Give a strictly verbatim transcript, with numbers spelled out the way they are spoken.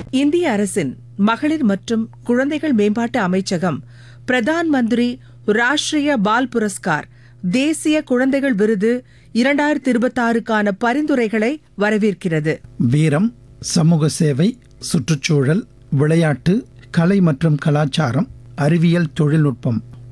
இந்திய அரசின் மகளிர் மற்றும் குழந்தைகள் மேம்பாட்டு அமைச்சகம் பிரதான் மந்திரி ராஷ்டிரிய பால் புரஸ்கார் தேசிய குழந்தைகள் விருது இரண்டாயிரத்தி இருபத்தி ஆறுக்கான பரிந்துரைகளை வரவேற்கிறது. வீரம், சமூக சேவை, சுற்றுச்சூழல், விளையாட்டு, கலை மற்றும் கலாச்சாரம், அறிவியல், தொழில்நுட்பம்